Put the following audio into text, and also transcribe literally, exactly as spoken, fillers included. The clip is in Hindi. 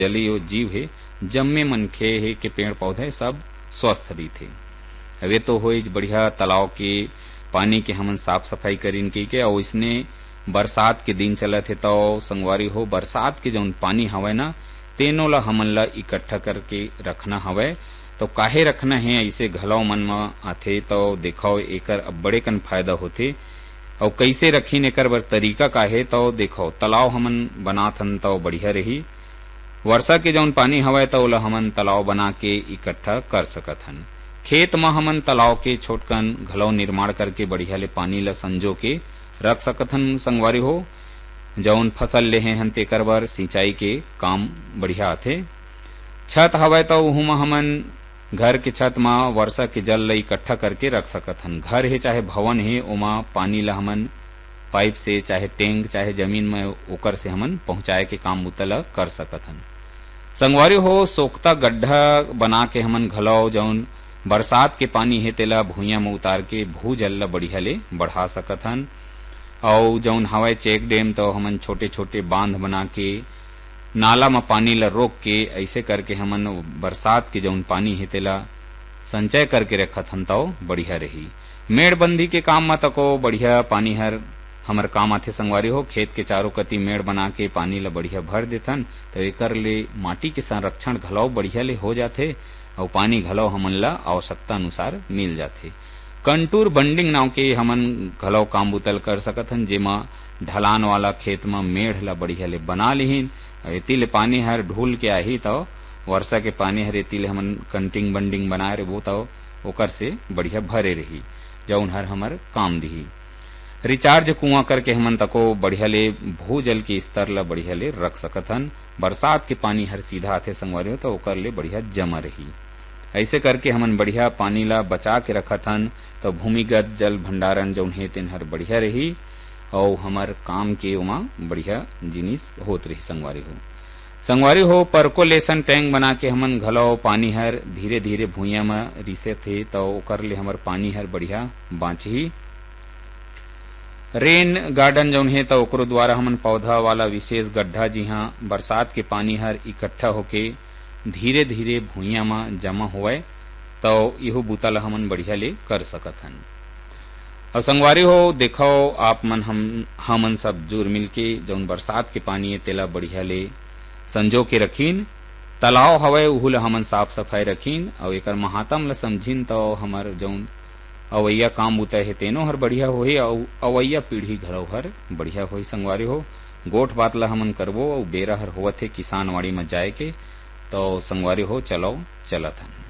जलीय जीव है, जम्मे मनखे है के पेड़ पौधे सब स्वस्थ भी थे। वे तो हो बढ़िया तालाब के पानी के हमन साफ सफाई करीन की के, और इसने बरसात के दिन चलत है तो संगवारी हो बरसात के जौन पानी हवय ना तेनो ला हमन ला इकट्ठा करके रखना हवय। तो काहे रखना है ऐसे घलौ मन म आथे तो देखो एकर अब बड़े कन फायदा होथे। और कैसे रखीन एकर बर तरीका काहे तो देखो तालाब हमन बनाथन तो बढ़िया रही। वर्षा के जौन पानी हवय तो ओला हमन तालाब बना के इकट्ठा कर सकत हन। खेत में हमन तालाब के छोटकन घलौ निर्माण करके बढ़िया ले पानी ला संजो के रख सकत हन। संगवारी हो जौन फसल लेहे हन तेकर बर सिंचाई के काम बढ़िया आथे। छत हवय तो उहू म हमन घर के छत में वर्षा के जल ला इकट्ठा करके रख सकत हन। घर है चाहे भवन है ओमा पानी ला हमन पाइप से चाहे टैंक चाहे जमीन में ओकर से हमन पहुंचाए के काम उतला कर सकत हन। संगवारी हो सोख्ता गड्ढा बना के हमन घलौ जौन बरसात के पानी है तेला भुइया में उतार के भूजल ला बढ़िया ले बढ़ा सकत हन। और जौन हवाई चेक डैम तो हमन छोटे छोटे बांध बना के नाला में पानी ला रोक के ऐसे करके हमन बरसात के जौन पानी है तेला संचय करके रखत हन तो बढ़िया रही। मेड़बंदी के काम में तको बढ़िया पानी हर हमर काम आथे। संगवारी हो खेत के चारों कती मेड़ बना के पानी ला बढ़िया भर देथन तो एकर ले माटी के संरक्षण घलौ बढ़िया ले हो जाथे और पानी घलौ हमन ला आवश्यकता अनुसार मिल जाथे। कंटूर बंडिंग नाव के हमन घलौ काम बुतल कर सकत हन, जेमा ढलान वाला खेत में मेढ़ ला बढ़िया ले बना लिहिन। एती ले पानी हर ढूल के आही तो वर्षा के पानी हर एती ले हमन कंटिंग बंडिंग बनाए रे वो तो ओकर से बढ़िया भरे रही जौन हर हमर काम दिही। रिचार्ज कुआं करके हमन तको बढ़िया ले भूजल के स्तर ला बढ़िया ले रख सकत हन। बरसात के पानी हर सीधा आथे संगवारी हो तो ओकर ले बढ़िया जमा रही। ऐसे करके हमन बढ़िया पानी ला बचा के रखत हन तो भूमिगत जल भंडारण जौन है तेन हर बढ़िया रही और हमर काम के उमा बढ़िया जिनिस होत रही। संगवारी हो संगवारी हो परकोलेशन टैंक बना के हमन घलौ पानी हर धीरे धीरे भुइया में रिसे थे तो ओकर ले हमर पानी हर बढ़िया बाँचही। रेन गार्डन जौन है तो ओकरो द्वारा हमन पौधा वाला विशेष गड्ढा जिहा बरसात के पानी हर इकट्ठा होके धीरे धीरे भुइया में जमा होए तो इहो बूता ला हमन बढ़िया ले कर सकत हन। और संगवारी हो देखो आप मन हम हमन सब जोर मिल के जौन बरसात के पानी है तेला बढ़िया ले संजो के रखीन। तालाब हवय उहू ला हमन साफ सफाई रखीन और एकर महात्म ला समझीन तो हमर जौन अवैया काम बुता है तेनो हर बढ़िया होही और अवैया पीढ़ी घरो हर बढ़िया होही। संगवारी हो गोठ बात ला हमन करबो और बेरा हर होवत है किसान वाड़ी में जाए के तो संगवारी हो चलो चलत हन।